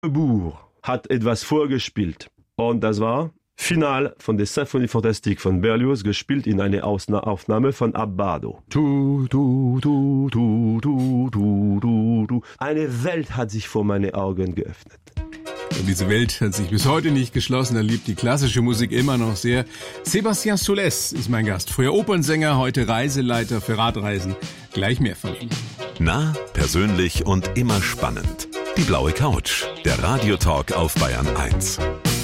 Bourg hat etwas vorgespielt. Und das war Final von der Symphonie Fantastique von Berlioz, gespielt in einer Aufnahme von Abbado. Du, du, du, du, du, du, du, du. Eine Welt hat sich vor meine Augen geöffnet. Und diese Welt hat sich bis heute nicht geschlossen. Er liebt die klassische Musik immer noch sehr. Sébastien Solès ist mein Gast. Früher Opernsänger, heute Reiseleiter für Radreisen. Gleich mehr von ihm. Nah, persönlich und immer spannend. Die blaue Couch, der Radiotalk auf Bayern 1.